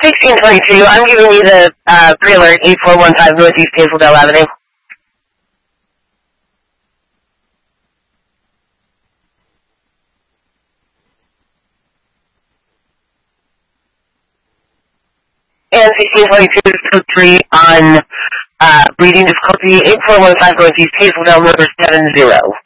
1622, I'm giving you the pre-alert 8415 Northeast Hazeldale Avenue. And 1622 is code 3 on breathing difficulty 8415 Northeast Hazeldale, number 70.